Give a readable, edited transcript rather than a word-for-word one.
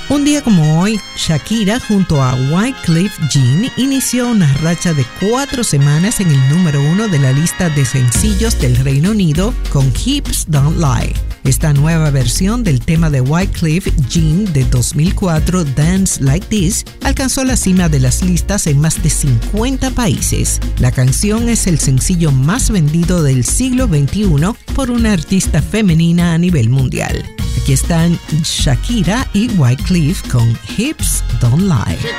Un día como hoy, Shakira junto a Wyclef Jean inició una racha de 4 semanas en el número 1 de la lista de sencillos del Reino Unido con Hips Don't Lie. Esta nueva versión del tema de Wyclef Jean de 2004, Dance Like This, alcanzó la cima de las listas en más de 50 países. La canción es el sencillo más vendido del siglo XXI por una artista femenina a nivel mundial. Aquí están Shakira y Wyclef con Hips Don't Lie.